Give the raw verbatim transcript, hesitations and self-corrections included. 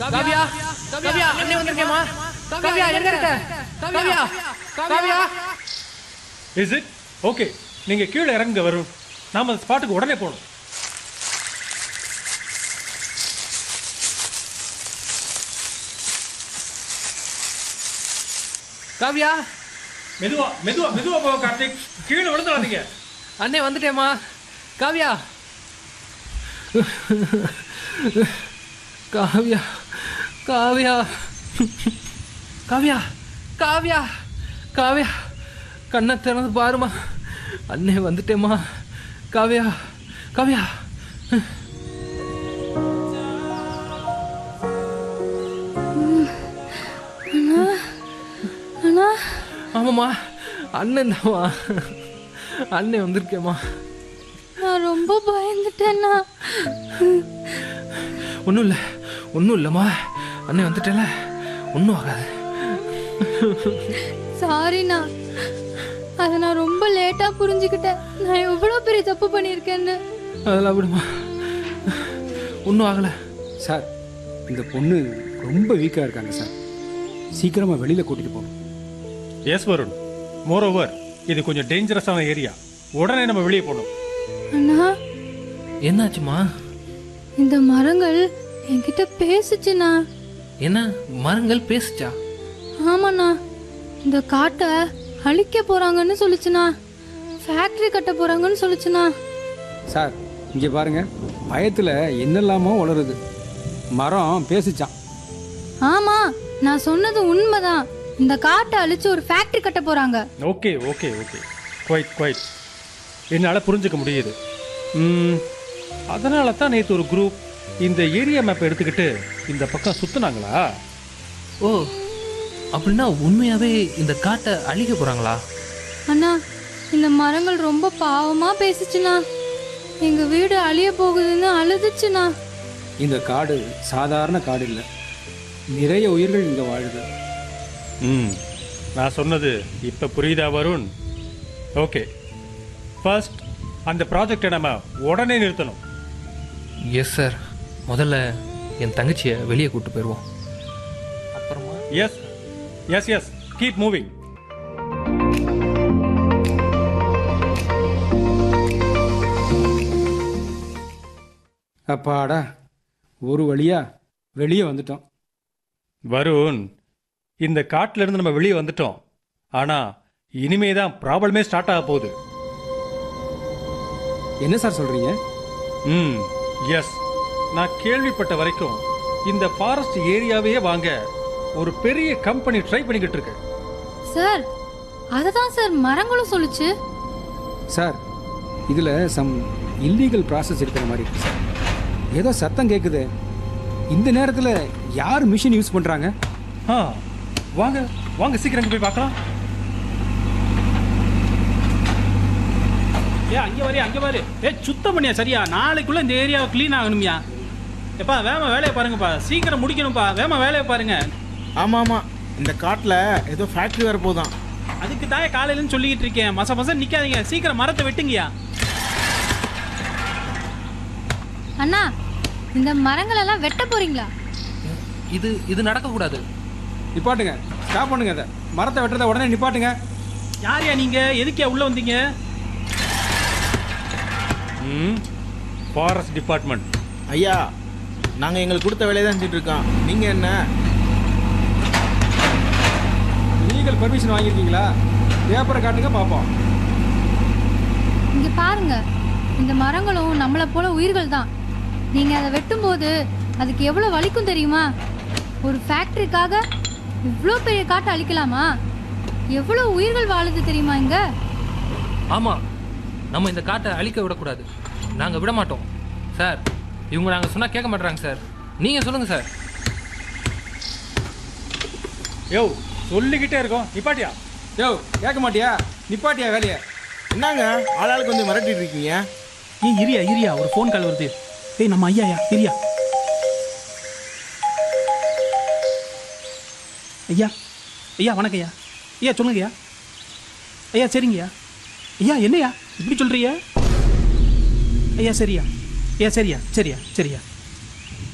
காவியா காவியா அண்ணே வந்திருக்கேமா காவியா எங்க இருக்க Kavya Kavya is it okay நீங்க கீழே இறங்க வரும் நாம அந்த ஸ்பாட்டுக்கு உடனே போகணும் காவியா மெதுவா மெதுவா மெதுவா போக கார்த்திக் கீழே விழுந்துடாதீங்க அண்ணே வந்துட்டேமா காவியா காவியா காவியா காவியா காவியா காவியா கண்ணை திறந்து பாருமா அண்ணே வந்துட்டேம்மா காவியா காவியா ஆமாம்மா அண்ணன் தான்மா அண்ணே வந்திருக்கேம்மா நான் ரொம்ப பயந்துட்டேன்னா ஒன்றும் இல்லை ஒன்றும் இல்லைம்மா அண்ணே வந்துட்டேல ஒன்றும் ஆகாது சாரிண்ணா அதை நான் ரொம்ப லேட்டாக புரிஞ்சுக்கிட்டேன் நான் எவ்வளோ பெரிய தப்பு பண்ணியிருக்கேன்னு அதெல்லாம் விடுமா ஒன்றும் ஆகலை சார் இந்த பொண்ணு ரொம்ப வீக்காக இருக்காங்க சார் சீக்கிரமாக வெளியில் கூட்டிகிட்டு போகணும் எஸ் வருண் மோர் ஓவர் இது கொஞ்சம் டேஞ்சரஸான ஏரியா உடனே நம்ம வெளியே போகணும் அண்ணா என்னாச்சுமா இந்த மரங்கள் என்கிட்ட பேசுச்சுண்ணா என்ன மரங்கள் பேசுச்சா ஆமாண்ணா இந்த காட்டை அழிக்க போறாங்கன்னு சொல்லுச்சுண்ணா ஃபேக்டரி கட்ட போறாங்கன்னு சொல்லுச்சுண்ணா சார் இங்கே பாருங்க பயத்தில் என்னெல்லாமோ வளருது மரம் பேசிச்சான் ஆமா நான் சொன்னது உண்மைதான் இந்த காட்டை அழிச்சு ஒரு ஃபேக்டரி கட்ட போறாங்க okay okay okay quite quite என்னால் புரிஞ்சுக்க முடியுது ம், அதனால தான் நேற்று ஒரு குரூப் இந்த ஏரியா மேப் எடுத்துக்கிட்டு இந்த பக்கம் சுற்றுனாங்களா ஓ அப்படின்னா உண்மையாவே இந்த காட்டை அழிக்க போறாங்களா அண்ணா இந்த மரங்கள் ரொம்ப பாவமா பேசுச்சுண்ணா எங்க வீடு அழிய போகுதுன்னு அழுதுச்சுண்ணா இந்த காடு சாதாரண காடு இல்லை நிறைய உயிர்கள் இங்கே வாழுது ம் நான் சொன்னது இப்போ புரியுதா வருண் ஓகே ஃபர்ஸ்ட் அந்த ப்ராஜெக்டை நம்ம உடனே நிறுத்தணும் எஸ் சார் முதல்ல என் தங்கச்சியை வெளியே கூட்டு போயிடுவோம் அப்புறமா S S S keep moving அப்பாடா ஒரு வழியா வெளியே வந்துட்டோம் வருண் இந்த காட்டுல இருந்து நம்ம வெளியே வந்துட்டோம் ஆனா இனிமே தான் ப்ராப்ளமே ஸ்டார்ட் ஆக போகுது என்ன சார் சொல்றீங்க ம் எஸ் நான் கேள்விப்பட்ட வரைக்கும் இந்த ஃபாரஸ்ட் ஏரியாவே வாங்க ஒரு பெரிய கம்பெனி ட்ரை பண்ணிக்கிட்டு இருக்கு சார் அததான் சார் மரங்களும் சொல்லுச்சு சார் இதில் சம் இல்லீகல் ப்ராசஸ் இருக்கிற மாதிரி இருக்கு சார் ஏதோ சத்தம் கேட்குது இந்த நேரத்தில் யார் மிஷின் யூஸ் பண்ணுறாங்க ஆ வாங்க வாங்க சீக்கிரம் இங்க போய் பார்க்கலாம் ஏ அங்கே வரையா அங்கே வரு ஏ சுத்தம் பண்ணியா சரியா நாளைக்குள்ள இந்த ஏரியாவை க்ளீன் ஆகணும்யா எப்பா வேமா வேலையை பாருங்கப்பா சீக்கிரம் முடிக்கணும்ப்பா வேமா வேலையை பாருங்க ஆமாம் ஆமாம் இந்த காட்டில் ஏதோ ஃபேக்ட்ரி வர போதான் அதுக்கு தாய காலையிலன்னு சொல்லிக்கிட்டு இருக்கேன் மச மசம் நிற்காதீங்க சீக்கிரம் மரத்தை வெட்டுங்கய்யா அண்ணா இந்த மரங்கள் எல்லாம் வெட்ட போறீங்களா இது இது நடக்கக்கூடாது நிப்பாட்டுங்க ஸ்டாப் பண்ணுங்க அதை மரத்தை வெட்டுறதை உடனே நிப்பாட்டுங்க யாரையா நீங்கள் எதுக்கியா உள்ளே வந்தீங்க ம் ஃபாரஸ்ட் டிபார்ட்மெண்ட் ஐயா நாங்கள் எங்களுக்கு கொடுத்த வேலையை தான் செஞ்சுட்டு இருக்கோம் நீங்கள் என்ன லீகல் பர்மிஷன் வாங்கியிருக்கீங்களா பேப்பரை காட்டுங்க பார்ப்போம் இங்க பாருங்க இந்த மரங்களும் நம்மளை போல உயிர்கள் தான் நீங்க அதை வெட்டும்போது அதுக்கு எவ்வளவு வலிக்கும் தெரியுமா ஒரு ஃபேக்டரிக்காக இவ்வளோ பெரிய காட்டை அழிக்கலாமா எவ்வளோ உயிர்கள் வாழுது தெரியுமா இங்க ஆமா நம்ம இந்த காட்டை அழிக்க விடக்கூடாது நாங்க விட மாட்டோம் சார் இவங்க நாங்க சொன்னா கேட்க மாட்டாங்க சார் நீங்க சொல்லுங்க சார் யோ சொல்லிக்கிட்டே இருக்கோம் நிப்பாட்டியா யோ கேட்க மாட்டியா நிப்பாட்டியா வேலையை என்னங்க ஆளாளுக்கு வந்து மிரட்டிட்டு இருக்கீங்க ஏய் இரியா இரியா ஒரு ஃபோன் கால் வருது ஏய் நம்ம ஐயாயா இரியா ஐயா ஐயா வணக்கம் ஐயா ஐயா சொல்லுங்கய்யா ஐயா சரிங்கய்யா ஐயா என்னய்யா இப்படி சொல்றியா ஐயா சரியா ஐயா சரியா சரியா சரியா